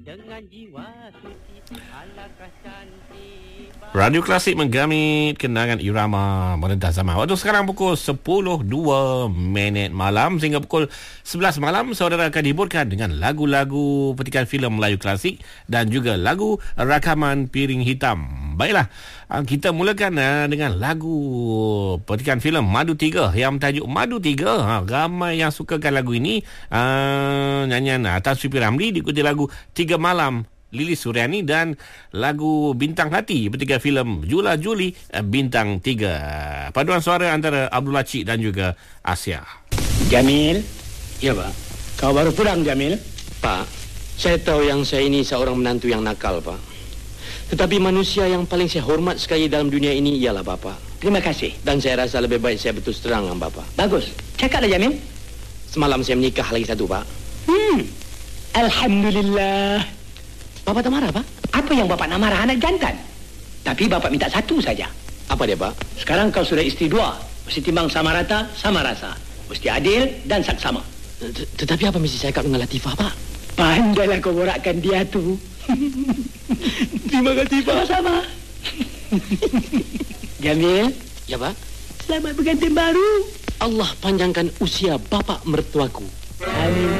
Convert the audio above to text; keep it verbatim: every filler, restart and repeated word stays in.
Dengan jiwa suci, alangkah cantik. Radio Klasik menggamit kenangan irama merentas zaman. Waktu sekarang pukul sepuluh dua minit malam sehingga pukul sebelas malam saudara akan dihiburkan dengan lagu-lagu petikan filem Melayu klasik dan juga lagu rakaman Piring Hitam. Baiklah, kita mulakan dengan lagu petikan filem Madu Tiga yang bertajuk Madu Tiga. Ha, ramai yang sukakan lagu ini. Uh, nyanyian Tan Sri P. Ramlee diikuti lagu Tiga Malam Lilis Suryani dan lagu Bintang Hati petikan filem Jula Juli Bintang Tiga. Paduan suara antara Abdul Lacik dan juga Asia. Jamil. Ya, Pak. Kau baru pulang, Jamil? Pak, saya tahu yang saya ini seorang menantu yang nakal, Pak. Tetapi manusia yang paling saya hormat sekali dalam dunia ini ialah Bapak. Terima kasih. Dan saya rasa lebih baik saya berterus terang dengan Bapak. Bagus. Cakaplah, Jamil. Semalam saya menikah lagi satu, Pak. Hmm. Alhamdulillah. Bapak tak marah, Pak? Apa yang Bapak nak marah anak jantan? Tapi Bapak minta satu saja. Apa dia, Pak? Sekarang kau sudah isteri dua. Mesti timbang sama rata, sama rasa. Mesti adil dan saksama. Tetapi apa mesti saya cakap dengan Latifah, Pak? Pandailah kau borakkan dia tu. Terima kasih, Pak. Sama-sama. Jamil. Ya, Pak? Selamat bergantian baru. Allah panjangkan usia Bapak mertuaku. Amin.